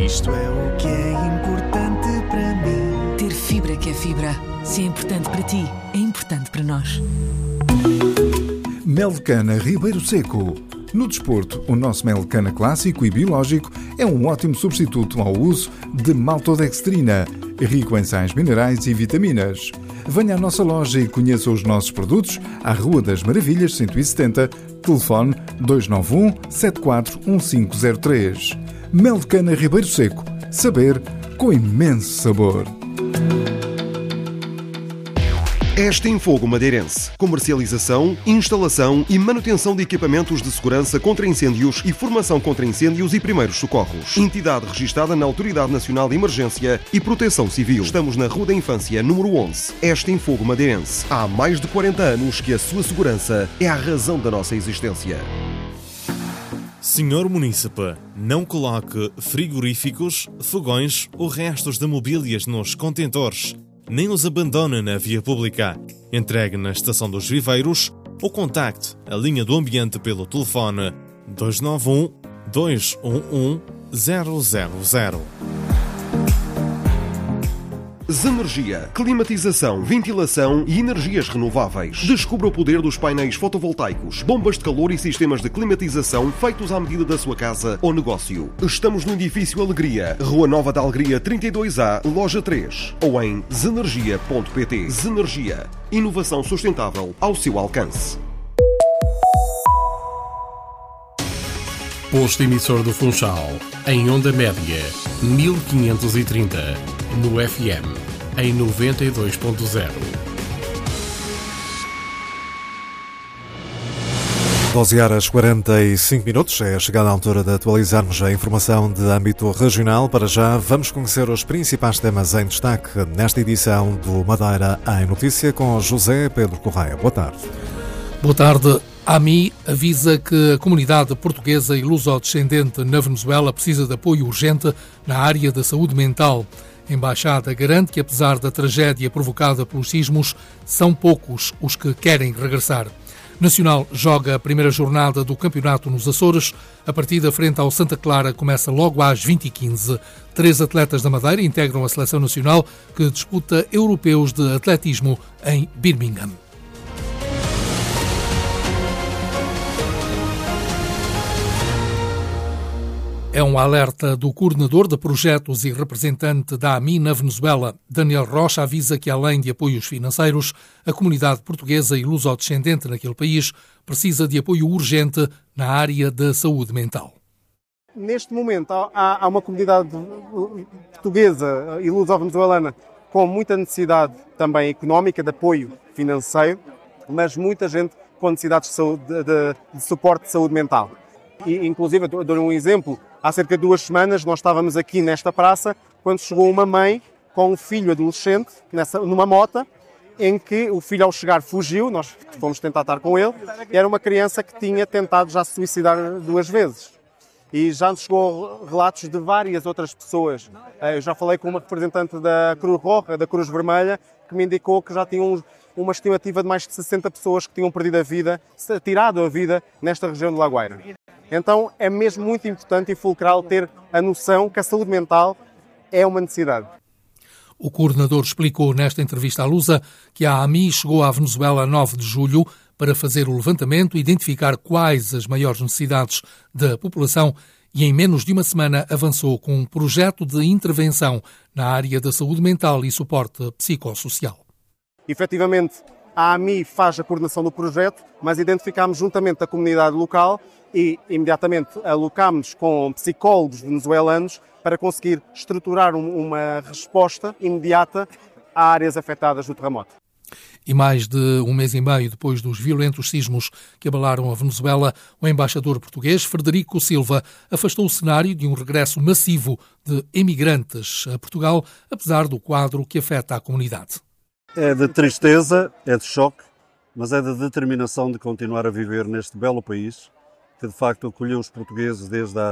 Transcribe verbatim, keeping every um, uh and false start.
Isto é o que é importante para mim. Ter fibra que é fibra. Se é importante para ti, é importante para nós. Mel de cana Ribeiro Seco. No desporto, o nosso mel de cana clássico e biológico é um ótimo substituto ao uso de maltodextrina, rico em sais minerais e vitaminas. Venha à nossa loja e conheça os nossos produtos à Rua das Maravilhas cento e setenta, telefone dois nove um, sete quatro um cinco zero três. Mel de cana Ribeiro Seco. Saber com imenso sabor. Extin Fogo Madeirense. Comercialização, instalação e manutenção de equipamentos de segurança contra incêndios e formação contra incêndios e primeiros socorros. Entidade registada na Autoridade Nacional de Emergência e Proteção Civil. Estamos na Rua da Infância, número onze. Extin Fogo Madeirense. Há mais de quarenta anos que a sua segurança é a razão da nossa existência. Senhor Munícipe, não coloque frigoríficos, fogões ou restos de mobílias nos contentores. Nem os abandone na via pública. Entregue na Estação dos Viveiros ou contacte a linha do ambiente pelo telefone dois nove um, dois um um, zero zero zero. Zenergia, climatização, ventilação e energias renováveis. Descubra o poder dos painéis fotovoltaicos, bombas de calor e sistemas de climatização feitos à medida da sua casa ou negócio. Estamos no edifício Alegria, Rua Nova da Alegria trinta e dois A, Loja três, ou em zenergia ponto pt. Zenergia, inovação sustentável ao seu alcance. Posto emissor do Funchal, em onda média, mil quinhentos e trinta, no F M, em noventa e dois ponto zero. doze horas e quarenta e cinco minutos, é chegada a altura de atualizarmos a informação de âmbito regional. Para já, vamos conhecer os principais temas em destaque nesta edição do Madeira em Notícia com José Pedro Correia. Boa tarde. Boa tarde. A AMI avisa que a comunidade portuguesa e luso-descendente na Venezuela precisa de apoio urgente na área da saúde mental. A Embaixada garante que, apesar da tragédia provocada pelos sismos, são poucos os que querem regressar. Nacional joga a primeira jornada do campeonato nos Açores. A partida frente ao Santa Clara começa logo às vinte e quinze. Três atletas da Madeira integram a seleção nacional que disputa europeus de atletismo em Birmingham. É um alerta do coordenador de projetos e representante da AMI na Venezuela. Daniel Rocha avisa que, além de apoios financeiros, a comunidade portuguesa e luso-descendente naquele país precisa de apoio urgente na área da saúde mental. Neste momento há, há uma comunidade portuguesa e luso-venezuelana com muita necessidade também económica, de apoio financeiro, mas muita gente com necessidades de, saúde, de, de suporte de saúde mental. E, inclusive, eu dou um exemplo. Há cerca de duas semanas nós estávamos aqui nesta praça quando chegou uma mãe com um filho adolescente nessa, numa moto, em que o filho ao chegar fugiu, nós fomos tentar estar com ele, e era uma criança que tinha tentado já se suicidar duas vezes. E já nos chegou relatos de várias outras pessoas. Eu já falei com uma representante da Cruz Roja, da Cruz Vermelha, que me indicou que já tinham uma estimativa de mais de sessenta pessoas que tinham perdido a vida, tirado a vida nesta região de Lagoeira. Então é mesmo muito importante e fulcral ter a noção que a saúde mental é uma necessidade. O coordenador explicou nesta entrevista à Lusa que a AMI chegou à Venezuela a nove de julho para fazer o levantamento e identificar quais as maiores necessidades da população e em menos de uma semana avançou com um projeto de intervenção na área da saúde mental e suporte psicossocial. Efetivamente, a AMI faz a coordenação do projeto, mas identificámos juntamente a comunidade local e imediatamente alocámos com psicólogos venezuelanos para conseguir estruturar uma resposta imediata a áreas afetadas do terremoto. E mais de um mês e meio depois dos violentos sismos que abalaram a Venezuela, o embaixador português Frederico Silva afastou o cenário de um regresso massivo de emigrantes a Portugal, apesar do quadro que afeta a comunidade. É de tristeza, é de choque, mas é de determinação de continuar a viver neste belo país, que de facto acolheu os portugueses desde a